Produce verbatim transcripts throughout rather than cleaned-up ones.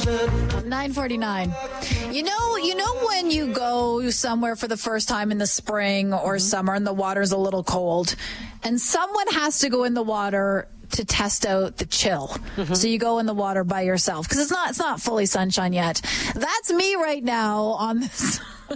nine forty-nine. You know, you know when you go somewhere for the first time in the spring or mm-hmm. summer and the water's a little cold and someone has to go in the water to test out the chill. Mm-hmm. So you go in the water by yourself because it's not it's not fully sunshine yet. That's me right now on this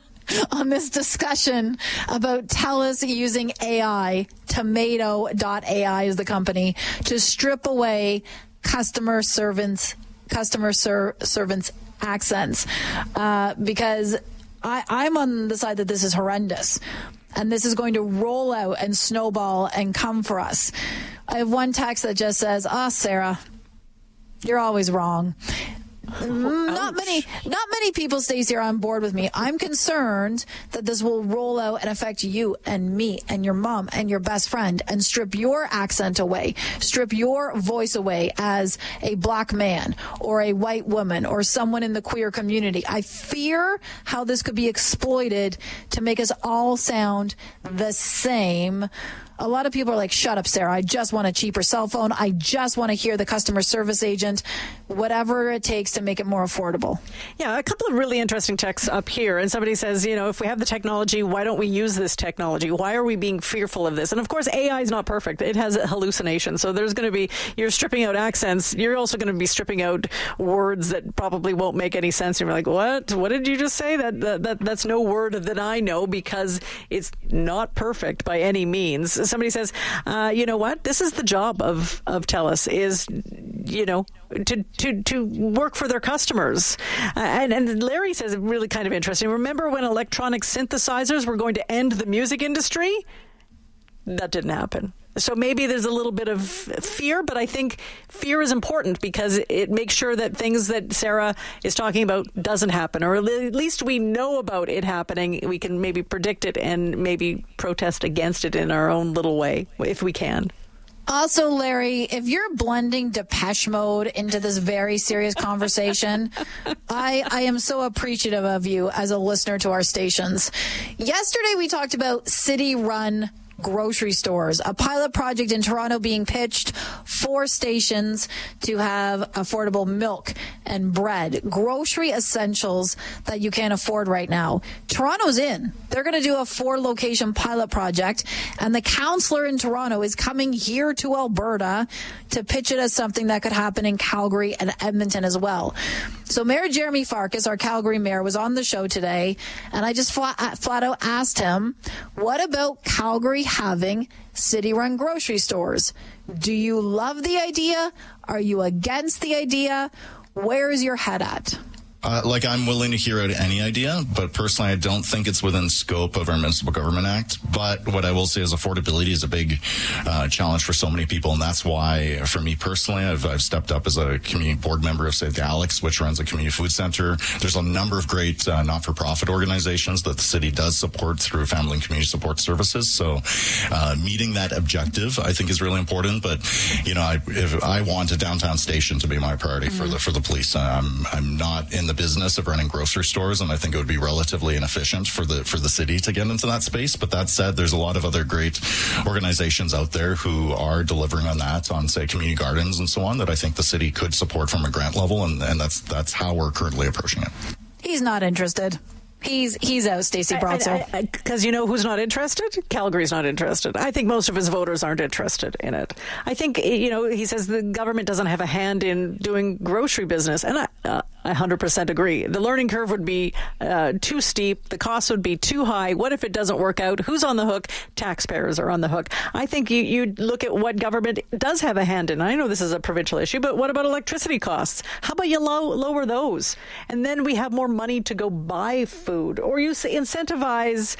on this discussion about TELUS using A I. Tomato dot A I is the company to strip away customer servants customer ser- servants accents uh, because I, I'm on the side that this is horrendous and this is going to roll out and snowball and come for us. I have one text that just says, "Ah, oh, Sarah, you're always wrong." Oh, not many, not many people, Stacey, are on board with me. I'm concerned that this will roll out and affect you and me and your mom and your best friend and strip your accent away, strip your voice away as a black man or a white woman or someone in the queer community. I fear how this could be exploited to make us all sound the same. A lot of people are like, shut up, Sarah. I just want a cheaper cell phone. I just want to hear the customer service agent, whatever it takes to make it more affordable. Yeah, a couple of really interesting texts up here. And somebody says, you know, if we have the technology, why don't we use this technology? Why are we being fearful of this? And of course, A I is not perfect. It has hallucinations. So there's going to be, you're stripping out accents. You're also going to be stripping out words that probably won't make any sense. And you're like, what? What did you just say? That, that, that That's no word that I know because it's not perfect by any means. Somebody says, uh, you know what? This is the job of, of TELUS is, you know, to, to, to work for their customers. Uh, and, and Larry says, really kind of interesting. Remember when electronic synthesizers were going to end the music industry? That didn't happen. So maybe there's a little bit of fear, but I think fear is important because it makes sure that things that Sarah is talking about doesn't happen, or at least we know about it happening. We can maybe predict it and maybe protest against it in our own little way, if we can. Also, Larry, if you're blending Depeche Mode into this very serious conversation, I, I am so appreciative of you as a listener to our stations. Yesterday, we talked about city-run grocery stores, a pilot project in Toronto being pitched, four stations to have affordable milk and bread, grocery essentials that you can't afford right now. Toronto's in. They're going to do a four-location pilot project, and the councillor in Toronto is coming here to Alberta to pitch it as something that could happen in Calgary and Edmonton as well. So Mayor Jeremy Farkas, our Calgary mayor, was on the show today, and I just flat, flat out asked him, what about Calgary having city-run grocery stores? Do you love the idea? Are you against the idea? Where is your head at? Uh, like, I'm willing to hear out any idea, but personally, I don't think it's within scope of our Municipal Government Act. But what I will say is affordability is a big uh, challenge for so many people, and that's why, for me personally, I've, I've stepped up as a community board member of Save the Alex, which runs a community food center. There's a number of great uh, not-for-profit organizations that the city does support through family and community support services. So uh, meeting that objective, I think, is really important. But, you know, I, if I want a downtown station to be my priority mm-hmm. for the for the police. I'm, I'm not in the business of running grocery stores, and I think it would be relatively inefficient for the for the city to get into that space. But that said, there's a lot of other great organizations out there who are delivering on that, on, say, community gardens and so on, that I think the city could support from a grant level, and, and that's that's how we're currently approaching it. He's not interested. He's he's out, Stacey Brotzer. Because you know who's not interested? Calgary's not interested. I think most of his voters aren't interested in it. I think, you know, he says the government doesn't have a hand in doing grocery business. And I, uh, I one hundred percent agree. The learning curve would be uh, too steep. The costs would be too high. What if it doesn't work out? Who's on the hook? Taxpayers are on the hook. I think you, you look at what government does have a hand in. I know this is a provincial issue, but what about electricity costs? How about you low, lower those? And then we have more money to go buy food. Food, or you incentivize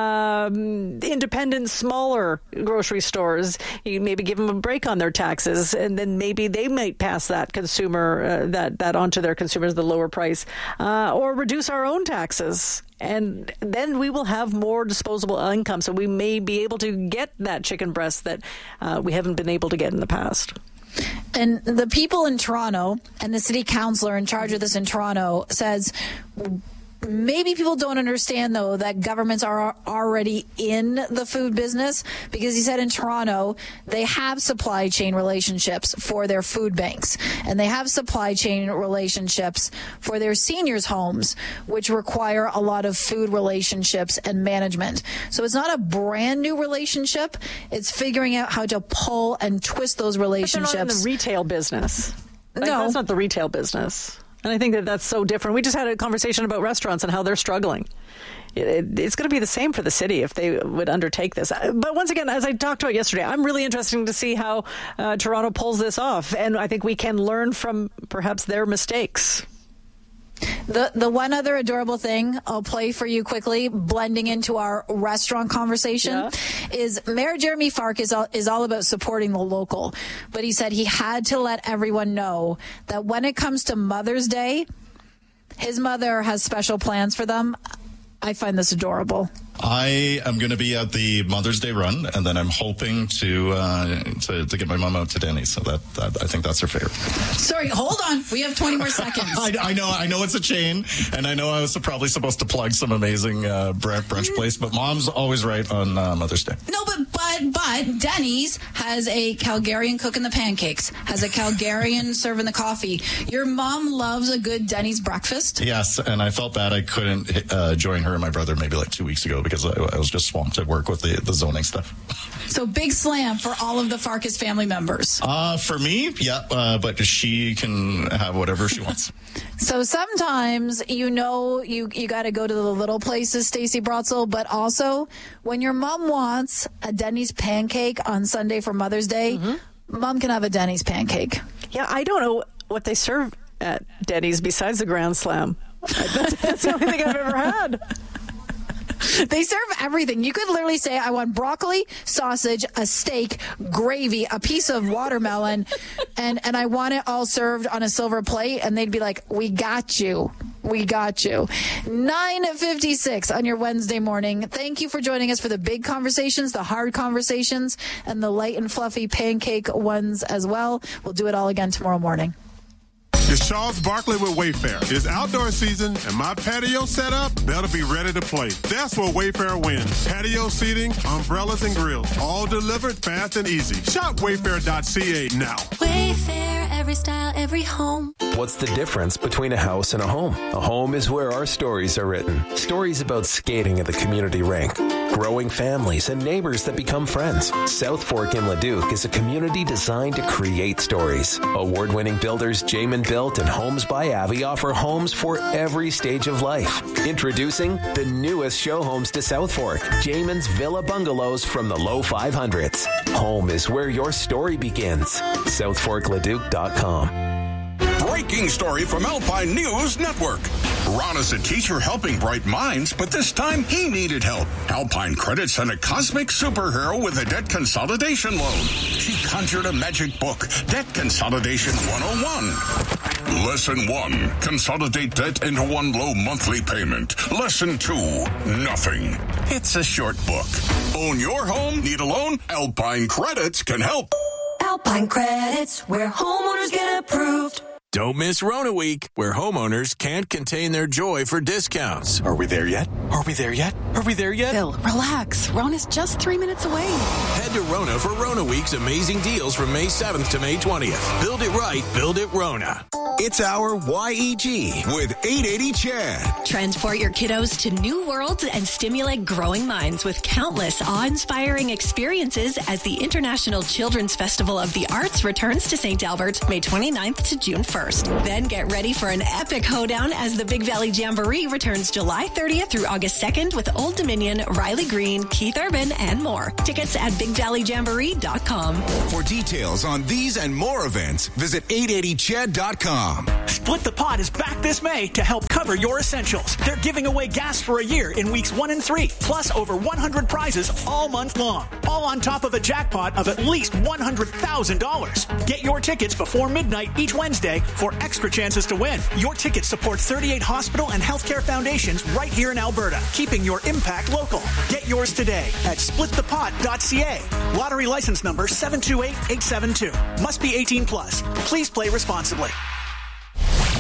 um, independent, smaller grocery stores. You maybe give them a break on their taxes, and then maybe they might pass that consumer uh, that that onto their consumers, the lower price, uh, or reduce our own taxes. And then we will have more disposable income, so we may be able to get that chicken breast that uh, we haven't been able to get in the past. And the people in Toronto and the city councillor in charge of this in Toronto says, Maybe people don't understand, though, that governments are already in the food business, because he said in Toronto they have supply chain relationships for their food banks, and they have supply chain relationships for their seniors' homes, which require a lot of food relationships and management. So it's not a brand new relationship. It's figuring out how to pull and twist those relationships. But they're not in the retail business. Like, no. That's not the retail business. And I think that that's so different. We just had a conversation about restaurants and how they're struggling. It, it, it's going to be the same for the city if they would undertake this. But once again, as I talked about yesterday, I'm really interested to see how uh, Toronto pulls this off. And I think we can learn from perhaps their mistakes. The the one other adorable thing I'll play for you quickly, blending into our restaurant conversation, yeah. is Mayor Jeremy Fark is all, is all about supporting the local. But he said he had to let everyone know that when it comes to Mother's Day, his mother has special plans for them. I find this adorable. I am going to be at the Mother's Day run, and then I'm hoping to uh, to, to get my mom out to Denny's. So that, that I think that's her favorite. Sorry, hold on. We have twenty more seconds. I, I know, I know it's a chain, and I know I was probably supposed to plug some amazing uh, brunch place, but Mom's always right on uh, Mother's Day. No, but but but Denny's has a Calgarian cooking the pancakes, has a Calgarian serving the coffee. Your mom loves a good Denny's breakfast. Yes, and I felt bad I couldn't uh, join her and my brother maybe like two weeks ago because I, I was just swamped at work with the, the zoning stuff. So big slam for all of the Farkas family members. Uh, for me, yeah, uh, but she can have whatever she wants. So sometimes, you know, you, you got to go to the little places, Stacey Brotzel, but also when your mom wants a Denny's pancake on Sunday for Mother's Day, mm-hmm. Mom can have a Denny's pancake. Yeah, I don't know what they serve at Denny's besides the Grand Slam. That's, that's the only thing I've ever had. They serve everything. You could literally say, I want broccoli, sausage, a steak, gravy, a piece of watermelon, and, and I want it all served on a silver plate. And they'd be like, we got you. We got you. nine fifty-six on your Wednesday morning. Thank you for joining us for the big conversations, the hard conversations, and the light and fluffy pancake ones as well. We'll do it all again tomorrow morning. It's Charles Barkley with Wayfair. It's outdoor season, and my patio setup better be ready to play. That's where Wayfair wins. Patio seating, umbrellas, and grills, all delivered fast and easy. Shop wayfair dot c a now. Wayfair, every style, every home. What's the difference between a house and a home? A home is where our stories are written. Stories about skating at the community rink, growing families, and neighbors that become friends. South Fork in Leduc is a community designed to create stories. Award-winning builders Jamin Built and Homes by Avi offer homes for every stage of life. Introducing the newest show homes to South Fork, Jamin's Villa Bungalows from the low five hundreds. Home is where your story begins. south fork leduc dot com. Breaking story from Alpine News Network. Ron is a teacher helping bright minds, but this time he needed help. Alpine Credit sent a cosmic superhero with a debt consolidation loan. She conjured a magic book, Debt Consolidation one oh one. Lesson one, consolidate debt into one low monthly payment. Lesson two, nothing. It's a short book. Own your home? Need a loan? Alpine Credits can help. Alpine Credits, where homeowners get approved. Don't miss Rona Week, where homeowners can't contain their joy for discounts. Are we there yet? Are we there yet? Are we there yet? Bill, relax. Rona's just three minutes away. Head to Rona for Rona Week's amazing deals from May seventh to May twentieth. Build it right, build it Rona. It's our Y E G with eight eighty Chad. Transport your kiddos to new worlds and stimulate growing minds with countless awe-inspiring experiences as the International Children's Festival of the Arts returns to Saint Albert May twenty-ninth to June first. Then get ready for an epic hoedown as the Big Valley Jamboree returns July thirtieth through August second with Old Dominion, Riley Green, Keith Urban, and more. Tickets at big valley jamboree dot com. For details on these and more events, visit eight eighty chad dot com. Split the Pot is back this May to help cover your essentials. They're giving away gas for a year in weeks one and three, plus over one hundred prizes all month long, all on top of a jackpot of at least one hundred thousand dollars. Get your tickets before midnight each Wednesday for extra chances to win. Your tickets support thirty-eight hospital and healthcare foundations right here in Alberta, keeping your impact local. Get yours today at split the pot dot c a. Lottery license number seven two eight eight seven two. Must be eighteen plus. Please play responsibly.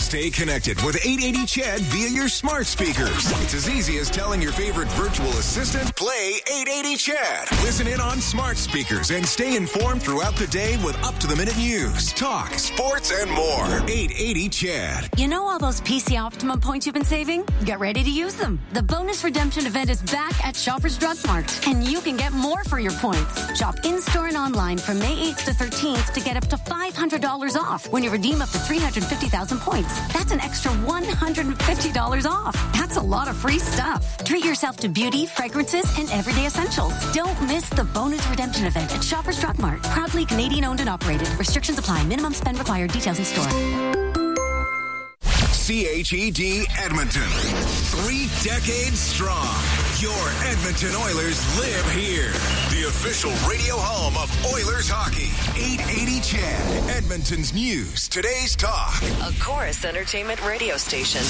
Stay connected with eight eighty C H E D via your smart speakers. It's as easy as telling your favorite virtual assistant, play eight eighty C H E D. Listen in on smart speakers and stay informed throughout the day with up-to-the-minute news, talk, sports, and more. eight eighty C H E D. You know all those P C Optimum points you've been saving? Get ready to use them. The bonus redemption event is back at Shoppers Drug Mart, and you can get more for your points. Shop in-store and online from May eighth to thirteenth to get up to five hundred dollars off when you redeem up to three hundred fifty thousand points. That's an extra one hundred fifty dollars off. That's a lot of free stuff. Treat yourself to beauty, fragrances, and everyday essentials. Don't miss the bonus redemption event at Shoppers Drug Mart. Proudly Canadian owned and operated. Restrictions apply. Minimum spend required. Details in store. C H E D Edmonton. Three decades strong. Your Edmonton Oilers live here. The official radio home of Oilers hockey. eight eighty C H E D. Edmonton's news. Today's talk. A Chorus Entertainment radio station.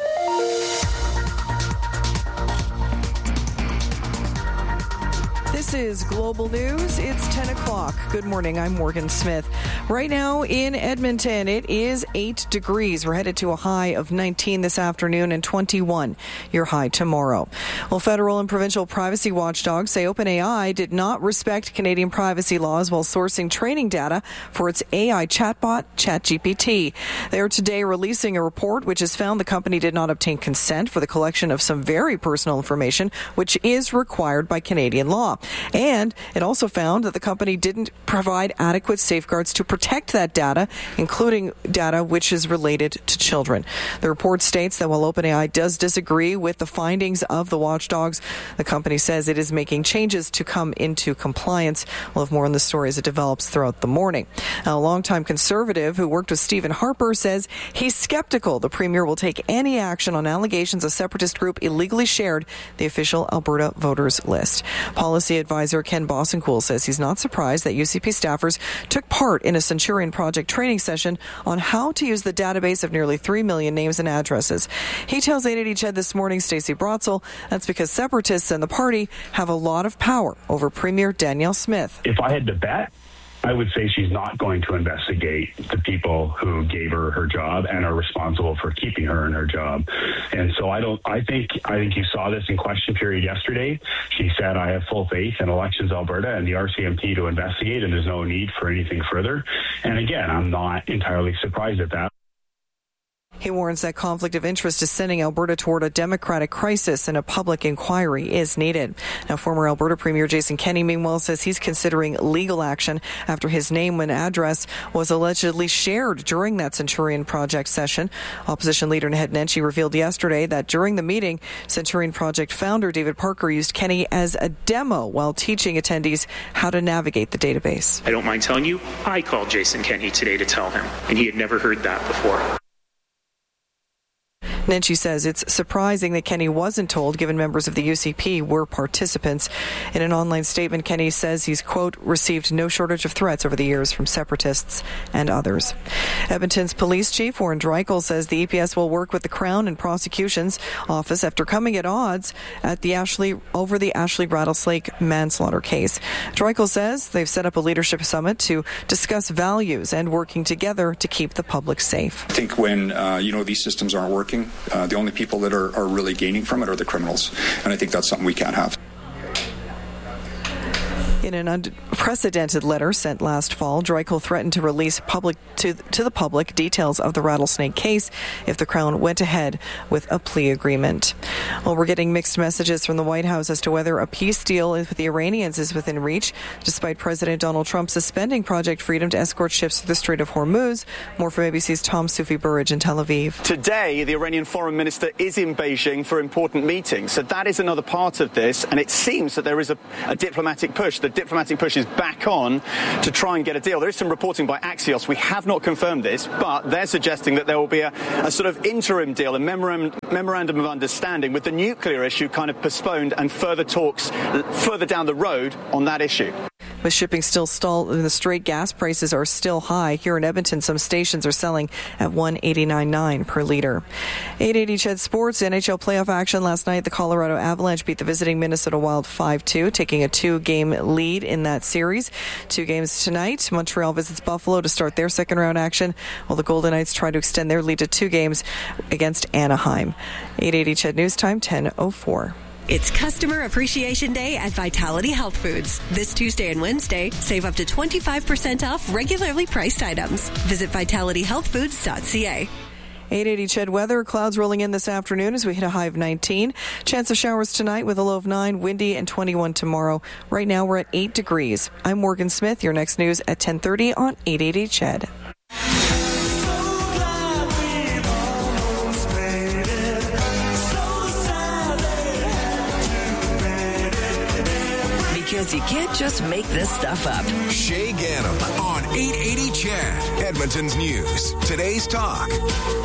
This is Global News. It's ten o'clock. Good morning. I'm Morgan Smith. Right now in Edmonton, it is eight degrees. We're headed to a high of nineteen this afternoon and twenty-one your high tomorrow. Well, federal and provincial privacy watchdogs say OpenAI did not respect Canadian privacy laws while sourcing training data for its A I chatbot, ChatGPT. They are today releasing a report which has found the company did not obtain consent for the collection of some very personal information, which is required by Canadian law. And it also found that the company didn't provide adequate safeguards to protect that data, including data which is related to children. The report states that while OpenAI does disagree with the findings of the watchdogs, the company says it is making changes to come into compliance. We'll have more on the story as it develops throughout the morning. Now, a longtime conservative who worked with Stephen Harper says he's skeptical the Premier will take any action on allegations a separatist group illegally shared the official Alberta voters list. Policy advisor Ken Bossencool says he's not surprised that U C P staffers took part in a Centurion Project training session on how to use the database of nearly three million names and addresses. He tells eight eighty C H E D this morning, Stacey Brotzel, that's because separatists and the party have a lot of power over Premier Danielle Smith. If I had to bet, I would say she's not going to investigate the people who gave her her job and are responsible for keeping her in her job. And so I don't, I think, I think you saw this in question period yesterday. She said, I have full faith in Elections Alberta and the R C M P to investigate, and there's no need for anything further. And again, I'm not entirely surprised at that. He warns that conflict of interest is sending Alberta toward a democratic crisis and a public inquiry is needed. Now, former Alberta Premier Jason Kenney, meanwhile, says he's considering legal action after his name and address was allegedly shared during that Centurion Project session. Opposition leader Naheed Nenshi revealed yesterday that during the meeting, Centurion Project founder David Parker used Kenney as a demo while teaching attendees how to navigate the database. I don't mind telling you, I called Jason Kenney today to tell him, and he had never heard that before. Nenshi says it's surprising that Kenney wasn't told, given members of the U C P were participants. In an online statement, Kenney says he's, quote, received no shortage of threats over the years from separatists and others. Edmonton's police chief, Warren Dreichel, says the E P S will work with the Crown and Prosecution's Office after coming at odds at the Ashley over the Ashley Rattlesnake manslaughter case. Dreichel says they've set up a leadership summit to discuss values and working together to keep the public safe. I think when, uh, you know, these systems aren't working, Uh, the only people that are, are really gaining from it are the criminals. And I think that's something we can't have. In an unprecedented letter sent last fall, Dreichel threatened to release public to, to the public details of the Rattlesnake case if the Crown went ahead with a plea agreement. Well, we're getting mixed messages from the White House as to whether a peace deal with the Iranians is within reach, despite President Donald Trump suspending Project Freedom to escort ships through the Strait of Hormuz. More from A B C's Tom Sufi Burridge in Tel Aviv. Today, the Iranian foreign minister is in Beijing for important meetings. So that is another part of this, and it seems that there is a, a diplomatic push. The diplomatic push is back on to try and get a deal. There is some reporting by Axios. We have not confirmed this, but they're suggesting that there will be a, a sort of interim deal, a memorandum, memorandum of understanding with the nuclear issue kind of postponed and further talks further down the road on that issue. With shipping still stalled, the straight gas prices are still high. Here in Edmonton, some stations are selling at one eighty-nine point nine per litre. eight eighty C H E D Sports, N H L playoff action last night. The Colorado Avalanche beat the visiting Minnesota Wild five two, taking a two-game lead in that series. Two games tonight. Montreal visits Buffalo to start their second round action, while the Golden Knights try to extend their lead to two games against Anaheim. eight eighty C H E D News Time, ten oh four. It's Customer Appreciation Day at Vitality Health Foods. This Tuesday and Wednesday, save up to twenty-five percent off regularly priced items. Visit vitality health foods dot c a. eight eighty C H E D weather. Clouds rolling in this afternoon as we hit a high of nineteen. Chance of showers tonight with a low of nine. Windy and twenty-one tomorrow. Right now we're at eight degrees. I'm Morgan Smith. Your next news at ten thirty on eight eighty C H E D. Because you can't just make this stuff up. Shay Ganem on eight eighty C H E D, Edmonton's News. Today's Talk.